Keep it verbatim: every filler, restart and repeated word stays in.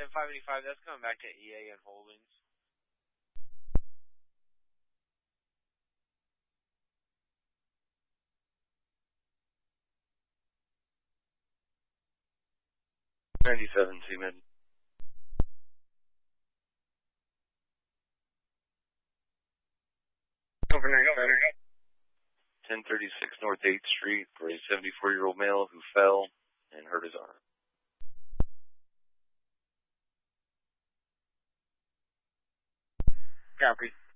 ten five eighty-five, that's coming back to E A and Holdings. ninety-seven, C-Mid. Overnight, overnight. ten thirty-six North eighth Street for a seventy-four-year-old male who fell and hurt his arm. Copy.